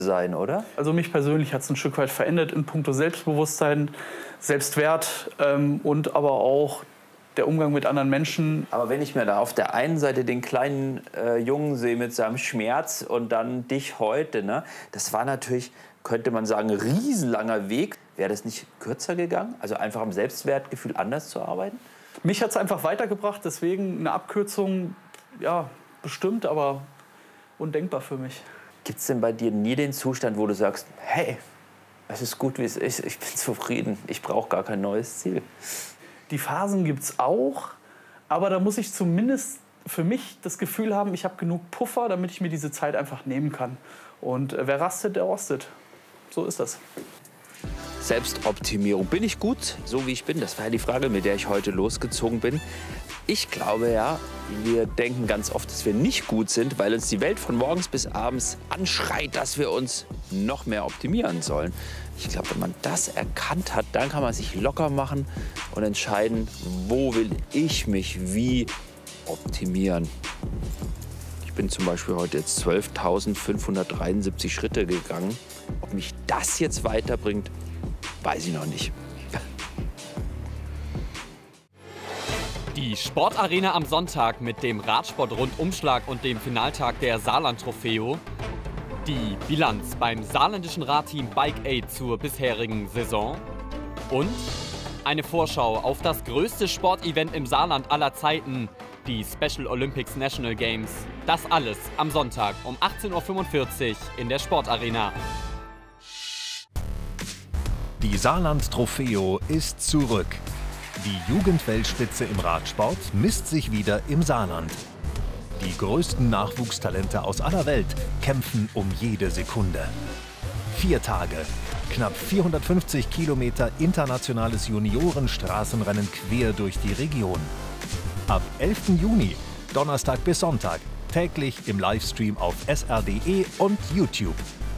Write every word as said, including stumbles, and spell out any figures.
sein, oder? Also mich persönlich hat es ein Stück weit verändert in puncto Selbstbewusstsein, Selbstwert ähm, und aber auch der Umgang mit anderen Menschen. Aber wenn ich mir da auf der einen Seite den kleinen äh, Jungen sehe mit seinem Schmerz und dann dich heute, ne, das war natürlich, könnte man sagen, ein riesenlanger Weg. Wäre das nicht kürzer gegangen? Also einfach am Selbstwertgefühl anders zu arbeiten? Mich hat es einfach weitergebracht, deswegen eine Abkürzung, ja, bestimmt, aber undenkbar für mich. Gibt es denn bei dir nie den Zustand, wo du sagst, hey, es ist gut, wie es ist, ich bin zufrieden, ich brauche gar kein neues Ziel? Die Phasen gibt es auch, aber da muss ich zumindest für mich das Gefühl haben, ich habe genug Puffer, damit ich mir diese Zeit einfach nehmen kann. Und äh, wer rastet, der rostet. So ist das. Selbstoptimierung. Bin ich gut, so wie ich bin? Das war ja die Frage, mit der ich heute losgezogen bin. Ich glaube ja, wir denken ganz oft, dass wir nicht gut sind, weil uns die Welt von morgens bis abends anschreit, dass wir uns noch mehr optimieren sollen. Ich glaube, wenn man das erkannt hat, dann kann man sich locker machen und entscheiden, wo will ich mich wie optimieren. Ich bin zum Beispiel heute jetzt zwölftausendfünfhundertdreiundsiebzig Schritte gegangen. Ob mich das jetzt weiterbringt, weiß ich noch nicht. Die Sportarena am Sonntag mit dem Radsport-Rundumschlag und dem Finaltag der Saarland-Trofeo. Die Bilanz beim saarländischen Radteam Bike Aid zur bisherigen Saison. Und eine Vorschau auf das größte Sportevent im Saarland aller Zeiten, die Special Olympics National Games. Das alles am Sonntag um achtzehn Uhr fünfundvierzig in der Sportarena. Die Saarland-Trofeo ist zurück. Die Jugendweltspitze im Radsport misst sich wieder im Saarland. Die größten Nachwuchstalente aus aller Welt kämpfen um jede Sekunde. Vier Tage, knapp vierhundertfünfzig Kilometer internationales Juniorenstraßenrennen quer durch die Region. Ab elften Juni, Donnerstag bis Sonntag, täglich im Livestream auf S R punkt de und YouTube.